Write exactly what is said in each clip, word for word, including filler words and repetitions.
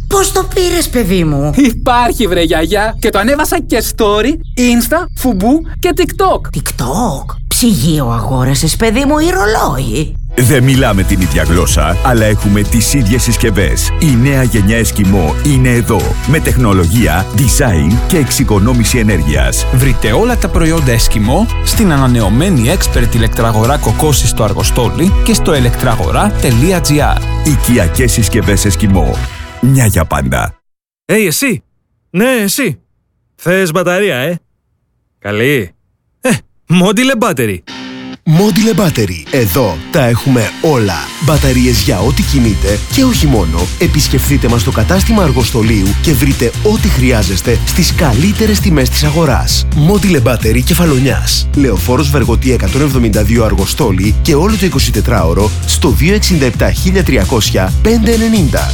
Πώς το πήρες, παιδί μου? Υπάρχει, βρε γιαγιά, και το ανέβασα και story, insta, φουμπού και TikTok. TikTok? Ψυγείο αγόρασες, παιδί μου, ή ρολόι? Δεν μιλάμε την ίδια γλώσσα, αλλά έχουμε τις ίδιες συσκευές. Η νέα γενιά Εσκιμό είναι εδώ, με τεχνολογία, design και εξοικονόμηση ενέργειας. Βρείτε όλα τα προϊόντα Εσκιμό στην ανανεωμένη expert ηλεκτραγορά Κοκκόση στο Αργοστόλι και στο ηλεκτραγορά τελεία τζι άρ. Οικιακές συσκευές Εσκιμό. Μια για πάντα. Hey, εσύ! Ναι, εσύ! Θες μπαταρία, ε? Καλή! Ε, Modile Battery! Modile Battery. Εδώ τα έχουμε όλα. Μπαταρίες για ό,τι κινείται και όχι μόνο. Επισκεφθείτε μας στο κατάστημα Αργοστολίου και βρείτε ό,τι χρειάζεστε στις καλύτερες τιμές της αγοράς. Modile Battery Κεφαλονιάς. Λεωφόρος Βεργοτή εκατόν εβδομήντα δύο Αργοστόλι και όλο το εικοσιτετράωρο στο δύο έξι επτά χίλια τριακόσια πεντακόσια ενενήντα.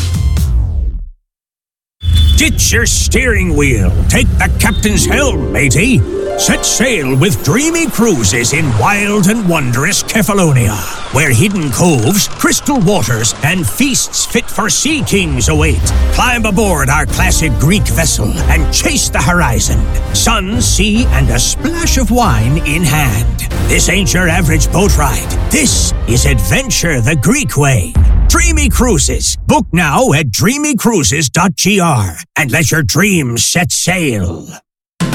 Ditch your steering wheel. Take the captain's helm, matey. Set sail with dreamy cruises in wild and wondrous Kefalonia, where hidden coves, crystal waters, and feasts fit for sea kings await. Climb aboard our classic Greek vessel and chase the horizon. Sun, sea, and a splash of wine in hand. This ain't your average boat ride. This is adventure the Greek way. Dreamy Cruises. Book now at dreamy cruises dot g r and let your dreams set sail.